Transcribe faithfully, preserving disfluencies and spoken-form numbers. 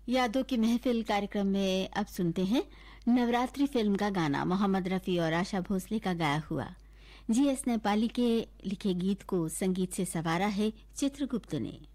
यादों की महफिल कार्यक्रम में अब सुनते हैं नवरात्रि फिल्म का गाना मोहम्मद रफी और आशा भोसले का गाया हुआ। जी एस नेपाली के लिखे गीत को संगीत से संवारा है चित्रगुप्त ने।